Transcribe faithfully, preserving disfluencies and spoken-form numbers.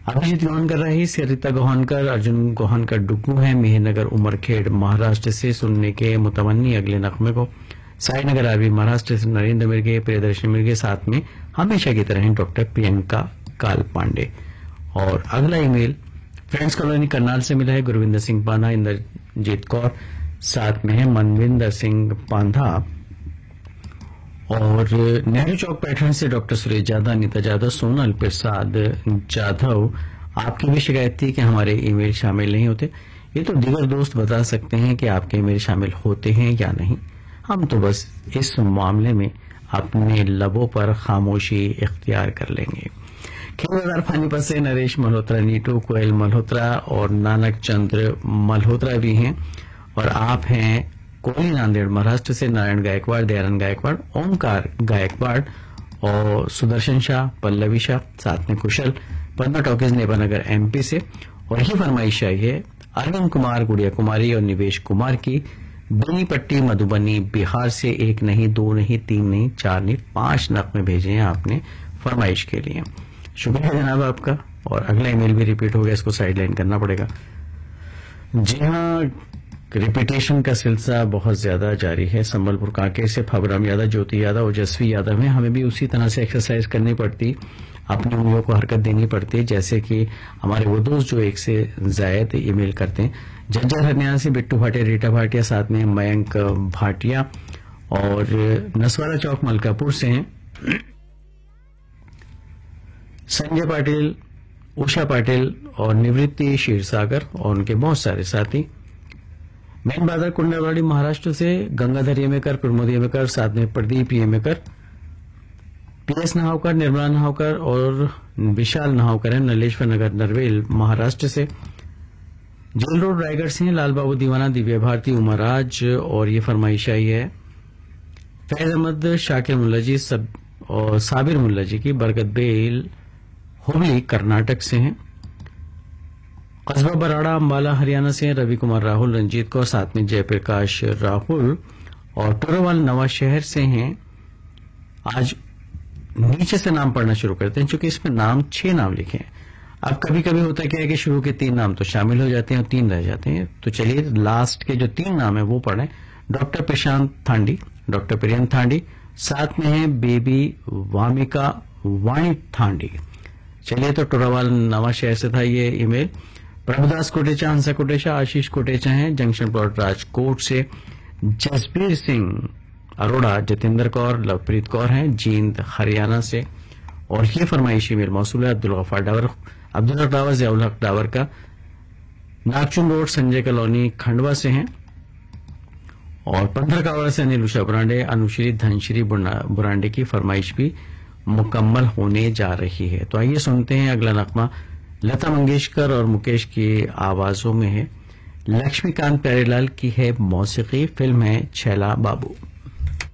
अभिजीत गोहनकर रही, सरिता गोहनकर, अर्जुन गोहनकर डुगू हैं, मेहनगर उमरखेड़ महाराष्ट्र से सुनने के मुतमन्नी अगले नगमे को। साईनगर आरवी महाराष्ट्र से नरेंद्र मिर्गे, प्रियदर्शनी मिर्गे, साथ में हमेशा की तरह डॉक्टर प्रियंका काल पांडे। और अगला ईमेल फ्रेंड्स कॉलोनी करनाल से मिला है, गुरविंदर सिंह पांधा, इंद्रजीत कौर, साथ में है मनविंदर सिंह पांधा। और नेहरू चौक पैठण से डॉक्टर सुरेश जाधव, अनिता जाधव, सोनल प्रसाद जाधव। आपकी भी शिकायत थी कि हमारे ईमेल शामिल नहीं होते। ये तो दीगर दोस्त बता सकते हैं कि आपके ईमेल शामिल होते हैं या नहीं। हम तो बस इस मामले में अपने लबों पर खामोशी इख्तियार कर लेंगे। खेल पानीपत से नरेश मल्होत्रा, नीटू कोयल मल्होत्रा और नानक चंद्र मल्होत्रा भी हैं। और आप हैं कोहली नांदेड़ महाराष्ट्र से, नारायण गायकवाड़, दयानंद गायकवाड़, ओमकार गायकवाड़ और सुदर्शन शाह, पल्लवी शाह, साथ में कुशल, पद्मा टॉकीज नेपानगर एमपी से। और ये फरमाइश आई है अरविंद कुमार, गुड़िया कुमारी और निवेश कुमार की, बेनीपट्टी मधुबनी बिहार से। एक नहीं, दो नहीं, तीन नहीं, चार नहीं, पांच नगमे भेजे हैं आपने फरमाइश के लिए। शुक्रिया जनाब आपका। और अगला ईमेल भी रिपीट हो गया, इसको साइडलाइन करना पड़ेगा। जी हाँ, रिपीटेशन का सिलसिला बहुत ज्यादा जारी है। संबलपुर कांके से फबराम यादव, ज्योति यादव, ओजस्वी यादव हैं। हमें भी उसी तरह से एक्सरसाइज करनी पड़ती, अपनी उंगलियों को हरकत देनी पड़ती है, जैसे कि हमारे वो दोस्त जो एक से ज्यादा ईमेल करते हैं। झज्जर हरियाणा से बिट्टू भाटिया, रीटा भाटिया, साथ में मयंक भाटिया। और नसवारा चौक मलकापुर से हैं संजय पाटिल, उषा पाटिल और निवृत्ति क्षीरसागर और उनके बहुत सारे साथी। मैन बाजार कुंडावाड़ी महाराष्ट्र से गंगाधर येमेकर, प्रमोद येमेकर, साथ में प्रदीप येमेकर, पीएस नहावकर, निर्मला नहावकर और विशाल नहावकर है नलेश्वर नगर नरवेल महाराष्ट्र से। जेल रोड रायगढ़ से लाल बाबू दीवाना, दिव्या भारती, उमराज। और ये फरमाइश आई है फैज अहमद, शाकिर मुल्ला जी सब और साबिर मुल्ला जी की, बरकत बेल हुबली कर्नाटक से हैं। कस्बा बराड़ा अम्बाला हरियाणा से रवि कुमार राहुल, रंजीत कौर, साथ में जयप्रकाश राहुल। और टोरोवाल नवा शहर से हैं। आज नीचे से नाम पढ़ना शुरू करते हैं, क्योंकि इसमें नाम छह नाम लिखे हैं। अब कभी कभी होता क्या है कि शुरू के तीन नाम तो शामिल हो जाते हैं और तीन रह जाते हैं। तो चलिए लास्ट के जो तीन नाम है वो पढ़ें। डॉक्टर प्रशांत थांडी, डॉक्टर प्रियंक थांडी, साथ में है बेबी वामिका वाणी थांडी। चलिए, तो टोरावाल नवा शहर से था ये ईमेल। प्रभुदास कोटेचा, हंसा कोटेचा, आशीष कोटेचा हैं जंक्शन प्लॉट राजकोट से। जसबीर सिंह अरोड़ा, जतेंद्र कौर, लवप्रीत कौर हैं जींद हरियाणा से। और ये फरमाइशी ईमेल मौसूल है अब्दुल गफार डावर, अब्दुल हक डावर, जियाउल हक डावर का, नागचुन रोड संजय कॉलोनी खंडवा से हैं। और पंद्रह कावड़ा से अनिल उषा बुरांडे, अनुश्री धनश्री बुरांडे की फरमाइश भी मुकम्मल होने जा रही है। तो आइए सुनते हैं अगला नगमा। लता मंगेशकर और मुकेश की आवाजों में है, लक्ष्मीकांत प्यारेलाल की है मौसीकी, फिल्म है छैला बाबू।